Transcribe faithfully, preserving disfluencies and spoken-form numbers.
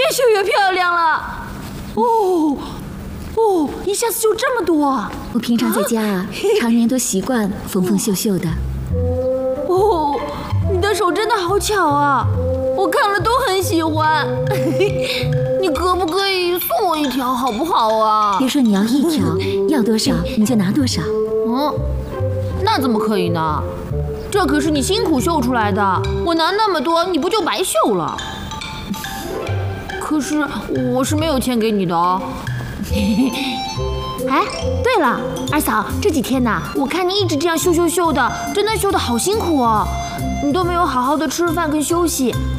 绣越漂亮了。哦哦，一下子绣这么多。 我平常在家啊，常年都习惯缝缝绣绣的。 哦，你的手真的好巧啊，我看了都很喜欢。你可不可以送我一条好不好啊？ 别说你要一条，要多少你就拿多少。 嗯，那怎么可以呢？这可是你辛苦绣出来的，我拿那么多，你不就白绣了？可是我是没有钱给你的哦。哎，对了，二嫂，这几天呢，我看你一直这样绣绣绣的，真的绣得好辛苦哦，你都没有好好的吃饭跟休息。